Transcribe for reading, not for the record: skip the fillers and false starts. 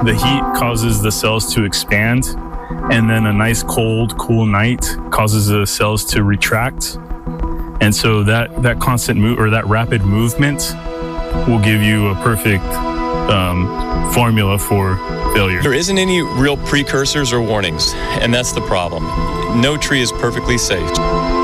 the heat causes the cells to expand, and then a nice cold, cool night causes the cells to retract. And so that constant that rapid movement will give you a perfect formula for failure. There isn't any real precursors or warnings, and that's the problem. No tree is perfectly safe.